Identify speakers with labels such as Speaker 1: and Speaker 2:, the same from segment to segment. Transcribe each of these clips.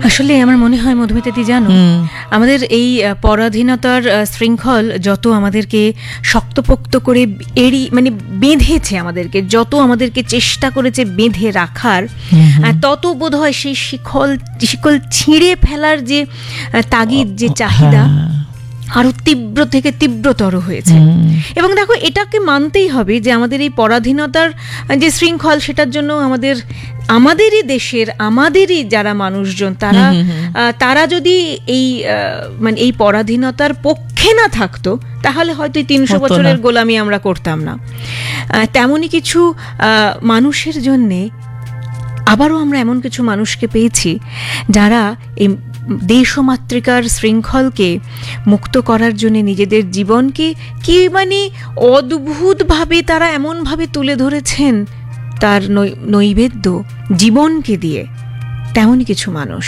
Speaker 1: আসলে আমার মনে হয় মধুমিতাদি জানো, আমাদের এই পরাধীনতার শৃঙ্খল যত আমাদেরকে শক্তপোক্ত করে বেঁধেছে, আমাদেরকে যত আমাদেরকে চেষ্টা করেছে বেঁধে রাখার, তত বোধ হয় সেই শিকল ছিঁড়ে ফেলার যে তাগিদ, যে চাহিদা আরো তীব্র থেকে তীব্রতর হয়েছে। এবং দেখো, এটাকে মানতেই হবে যে আমাদের এই পরাধীনতার যে শৃঙ্খল, সেটার জন্য আমাদেরই দেশের, আমাদেরই যারা মানুষজন, তারা যদি এই পরাধীনতার পক্ষে না থাকতো, তাহলে হয়তো 300 বছরের গোলামি আমরা করতাম না। তেমনই কিছু মানুষের জন্যে আবারও আমরা এমন কিছু মানুষকে পেয়েছি যারা এই দেশমাতৃকার শৃঙ্খলকে মুক্ত করার জন্য নিজেদের জীবনকে কি অদ্ভুতভাবে তারা এমনভাবে তুলে ধরেছেন, তার নৈবেদ্য জীবনকে দিয়ে। তেমনই কিছু মানুষ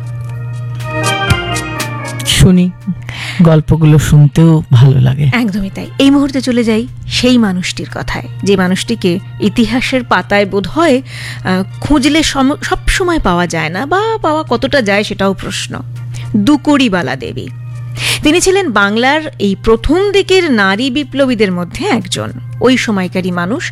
Speaker 2: শুনি, গল্পগুলো শুনতেও ভালো লাগে।
Speaker 1: একদমই তাই। এই মুহূর্তে চলে যাই সেই মানুষটির কথায়, যে মানুষটিকে ইতিহাসের পাতায় বোধহয় খুঁজলে সব সময় পাওয়া যায় না, বা পাওয়া কতটা যায় সেটাও প্রশ্ন। দুকুড়িবালা দেবী। তিনি ছিলেন বাংলার এই প্রথম দিকের নারী বিপ্লবীদের মধ্যে একজন। ওই সময়কারী মানুষ।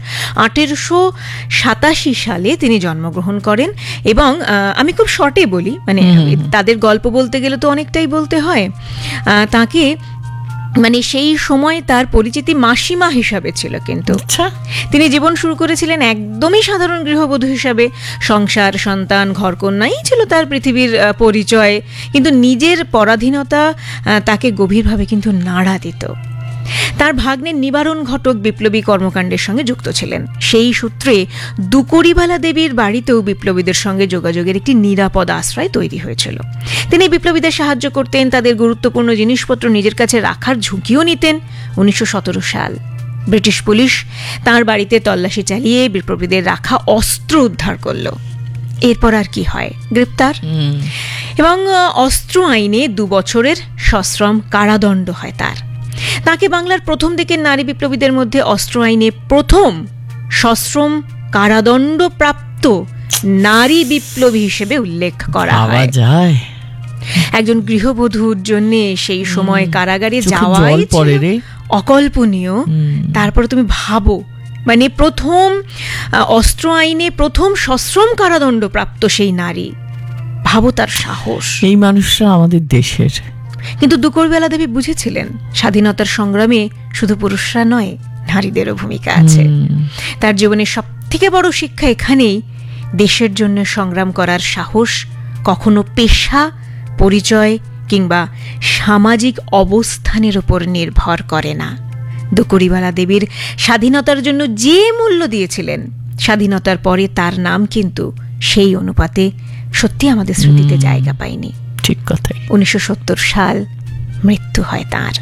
Speaker 1: 1887 সালে তিনি জন্মগ্রহণ করেন। এবং আমি খুব শর্টে বলি, তাদের গল্প বলতে গেলে তো অনেকটাই বলতে হয়। তাকে সেই সময় তার পরিচিতি মাসিমা হিসাবে ছিল, কিন্তু তিনি জীবন শুরু করেছিলেন একদমই সাধারণ গৃহবধূ হিসাবে। সংসার, সন্তান, ঘরকন্যাই ছিল তার পৃথিবীর পরিচয়। কিন্তু নিজের পরাধীনতা তাকে গভীরভাবে কিন্তু নাড়া দিত। তার ভাগ্নের নিবারণ ঘটক বিপ্লবী কর্মকাণ্ডের সঙ্গে যুক্ত ছিলেন। সেই সূত্রে দুকুড়িবালা দেবীর বাড়িতেও বিপ্লবীদের সঙ্গে যোগাযোগের একটি নিরাপদ আশ্রয় তৈরি হয়েছিল। তিনি বিপ্লবীদের সাহায্য করতেন, তাদের গুরুত্বপূর্ণ জিনিসপত্র নিজের কাছে রাখার ঝুঁকিও নিতেন। 1917 সাল ব্রিটিশ পুলিশ তার বাড়িতে তল্লাশি চালিয়ে বিপ্লবীদের রাখা অস্ত্র উদ্ধার করল। এরপর আর কি হয়? গ্রেপ্তার। এবং অস্ত্র আইনে 2 বছরের সশ্রম কারাদণ্ড হয় তার। তাকে বাংলার প্রথম দিকের নারী বিপ্লবীদের মধ্যে অস্ত্র আইনে প্রথম সশ্রম কারাদণ্ড প্রাপ্ত নারী বিপ্লবী হিসেবে উল্লেখ করা হয়। একজন গৃহবধূর জন্য সেই সময় কারাগারে যাওয়াই অকল্পনীয়। তারপরে তুমি ভাবো, প্রথম অস্ত্র আইনে প্রথম সশ্রম কারাদণ্ড প্রাপ্ত সেই নারী, ভাবো তার সাহস।
Speaker 2: এই মানুষরা আমাদের দেশের।
Speaker 1: কিন্তু দুকুড়িবালা দেবী বুঝেছিলেন, স্বাধীনতার সংগ্রামে শুধু পুরুষরা নয়, নারীদেরও ভূমিকা আছে। তার জীবনের সবথেকে বড় শিক্ষা এখানেই, দেশের জন্য সংগ্রাম করার সাহস কখনো পেশা, পরিচয় কিংবা সামাজিক অবস্থানের উপর নির্ভর করে না। দুকুড়িবালা দেবীর স্বাধীনতার জন্য যে মূল্য দিয়েছিলেন, স্বাধীনতার পরে তার নাম কিন্তু সেই অনুপাতে সত্যি আমাদের স্মৃতিতে জায়গা পায়নি।
Speaker 2: ঠিক কথাই।
Speaker 1: 1970 সাল মৃত্যু হয় তাঁর।